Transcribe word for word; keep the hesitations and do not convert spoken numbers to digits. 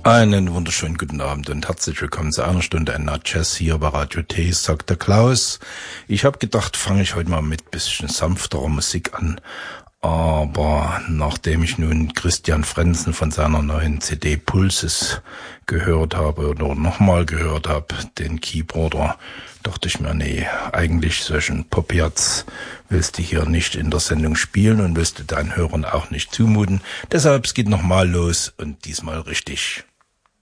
Einen wunderschönen guten Abend und herzlich willkommen zu einer Stunde N R Jazz hier bei Radio T, sagt der Klaus. Ich habe gedacht, fange ich heute mal mit bisschen sanfterer Musik an. Aber nachdem ich nun Christian Frenzen von seiner neuen C D Pulses gehört habe oder nochmal gehört habe, den Keyboarder, dachte ich mir, nee, eigentlich solchen Pop-Herz willst du hier nicht in der Sendung spielen und willst du deinen Hörern auch nicht zumuten. Deshalb, es geht nochmal los und diesmal richtig.